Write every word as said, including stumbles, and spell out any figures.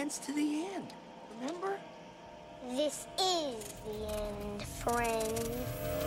dance to the end. Remember? This is the end, friend.